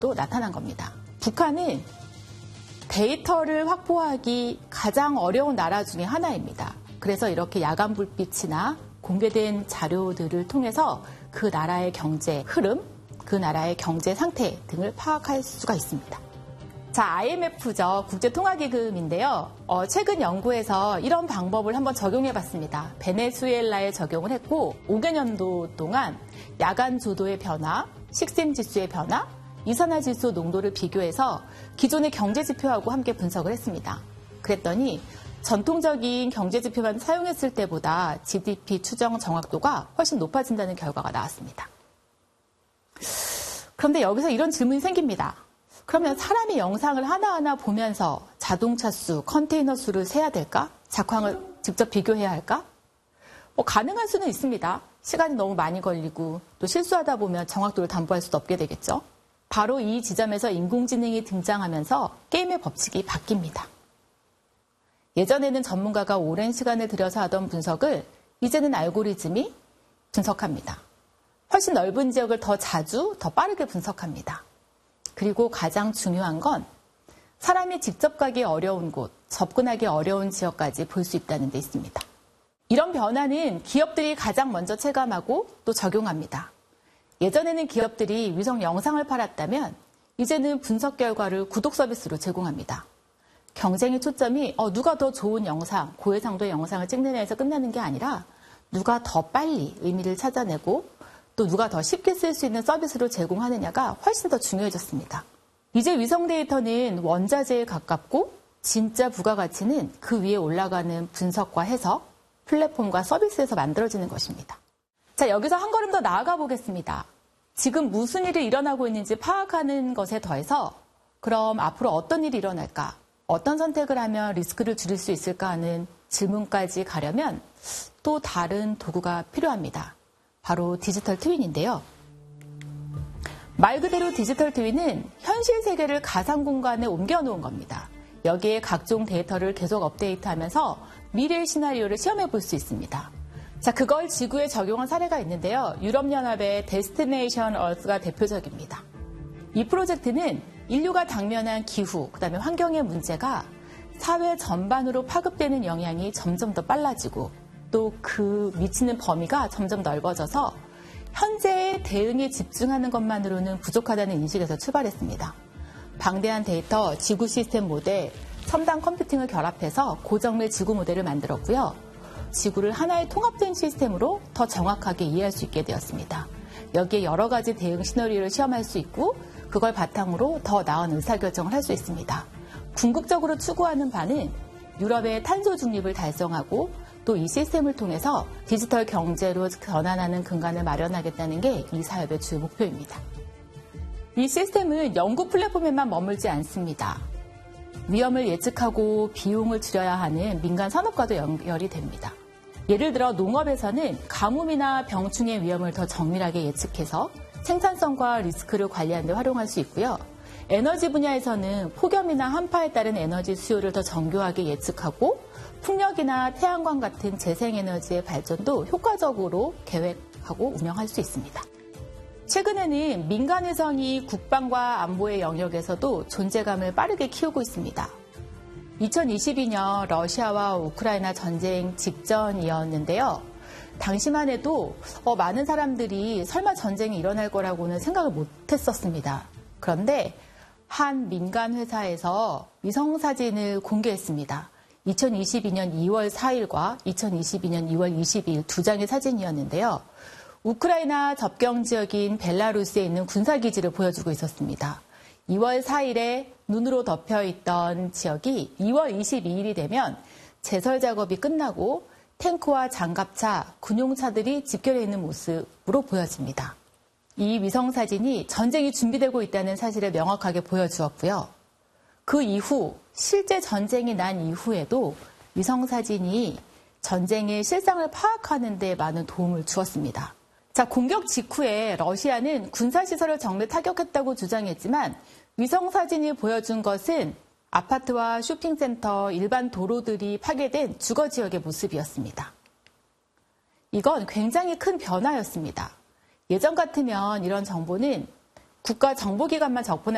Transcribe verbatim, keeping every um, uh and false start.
또 나타난 겁니다. 북한은 데이터를 확보하기 가장 어려운 나라 중에 하나입니다. 그래서 이렇게 야간 불빛이나 공개된 자료들을 통해서 그 나라의 경제 흐름, 그 나라의 경제 상태 등을 파악할 수가 있습니다. 자, 아이엠에프죠. 국제통화기금인데요. 어, 최근 연구에서 이런 방법을 한번 적용해봤습니다. 베네수엘라에 적용을 했고 오 개년도 동안 야간 조도의 변화, 식생지수의 변화, 이산화질소 농도를 비교해서 기존의 경제지표하고 함께 분석을 했습니다. 그랬더니 전통적인 경제지표만 사용했을 때보다 지디피 추정 정확도가 훨씬 높아진다는 결과가 나왔습니다. 그런데 여기서 이런 질문이 생깁니다. 그러면 사람이 영상을 하나하나 보면서 자동차 수, 컨테이너 수를 세야 될까? 작황을 직접 비교해야 할까? 뭐 가능할 수는 있습니다. 시간이 너무 많이 걸리고 또 실수하다 보면 정확도를 담보할 수도 없게 되겠죠. 바로 이 지점에서 인공지능이 등장하면서 게임의 법칙이 바뀝니다. 예전에는 전문가가 오랜 시간을 들여서 하던 분석을 이제는 알고리즘이 분석합니다. 훨씬 넓은 지역을 더 자주, 더 빠르게 분석합니다. 그리고 가장 중요한 건 사람이 직접 가기 어려운 곳, 접근하기 어려운 지역까지 볼 수 있다는 데 있습니다. 이런 변화는 기업들이 가장 먼저 체감하고 또 적용합니다. 예전에는 기업들이 위성 영상을 팔았다면 이제는 분석 결과를 구독 서비스로 제공합니다. 경쟁의 초점이 어, 누가 더 좋은 영상, 고해상도의 영상을 찍느냐에서 끝나는 게 아니라 누가 더 빨리 의미를 찾아내고 또 누가 더 쉽게 쓸 수 있는 서비스로 제공하느냐가 훨씬 더 중요해졌습니다. 이제 위성 데이터는 원자재에 가깝고 진짜 부가가치는 그 위에 올라가는 분석과 해석, 플랫폼과 서비스에서 만들어지는 것입니다. 자, 여기서 한 걸음 더 나아가 보겠습니다. 지금 무슨 일이 일어나고 있는지 파악하는 것에 더해서 그럼 앞으로 어떤 일이 일어날까? 어떤 선택을 하면 리스크를 줄일 수 있을까 하는 질문까지 가려면 또 다른 도구가 필요합니다. 바로 디지털 트윈인데요. 말 그대로 디지털 트윈은 현실 세계를 가상 공간에 옮겨놓은 겁니다. 여기에 각종 데이터를 계속 업데이트하면서 미래의 시나리오를 시험해 볼 수 있습니다. 자, 그걸 지구에 적용한 사례가 있는데요. 유럽연합의 데스티네이션 얼스가 대표적입니다. 이 프로젝트는 인류가 당면한 기후, 그다음에 환경의 문제가 사회 전반으로 파급되는 영향이 점점 더 빨라지고 또 그 미치는 범위가 점점 넓어져서 현재의 대응에 집중하는 것만으로는 부족하다는 인식에서 출발했습니다. 방대한 데이터, 지구 시스템 모델, 첨단 컴퓨팅을 결합해서 고정밀 지구 모델을 만들었고요. 지구를 하나의 통합된 시스템으로 더 정확하게 이해할 수 있게 되었습니다. 여기에 여러 가지 대응 시나리오를 시험할 수 있고 그걸 바탕으로 더 나은 의사결정을 할 수 있습니다. 궁극적으로 추구하는 바는 유럽의 탄소 중립을 달성하고 또 이 시스템을 통해서 디지털 경제로 전환하는 근간을 마련하겠다는 게 이 사업의 주 목표입니다. 이 시스템은 연구 플랫폼에만 머물지 않습니다. 위험을 예측하고 비용을 줄여야 하는 민간 산업과도 연결이 됩니다. 예를 들어 농업에서는 가뭄이나 병충해 위험을 더 정밀하게 예측해서 생산성과 리스크를 관리하는 데 활용할 수 있고요. 에너지 분야에서는 폭염이나 한파에 따른 에너지 수요를 더 정교하게 예측하고 풍력이나 태양광 같은 재생에너지의 발전도 효과적으로 계획하고 운영할 수 있습니다. 최근에는 민간 위성이 국방과 안보의 영역에서도 존재감을 빠르게 키우고 있습니다. 이천이십이 년 러시아와 우크라이나 전쟁 직전이었는데요. 당시만 해도 어, 많은 사람들이 설마 전쟁이 일어날 거라고는 생각을 못했었습니다. 그런데 한 민간 회사에서 위성 사진을 공개했습니다. 이천이십이 년 이월 사일과 이천이십이 년 이월 이십이일 두 장의 사진이었는데요. 우크라이나 접경 지역인 벨라루스에 있는 군사기지를 보여주고 있었습니다. 이월 사일에 눈으로 덮여있던 지역이 이월 이십이일이 되면 제설 작업이 끝나고 탱크와 장갑차, 군용차들이 집결해 있는 모습으로 보여집니다. 이 위성사진이 전쟁이 준비되고 있다는 사실을 명확하게 보여주었고요. 그 이후 실제 전쟁이 난 이후에도 위성사진이 전쟁의 실상을 파악하는 데 많은 도움을 주었습니다. 자, 공격 직후에 러시아는 군사시설을 정밀 타격했다고 주장했지만 위성사진이 보여준 것은 아파트와 쇼핑센터, 일반 도로들이 파괴된 주거지역의 모습이었습니다. 이건 굉장히 큰 변화였습니다. 예전 같으면 이런 정보는 국가정보기관만 접근할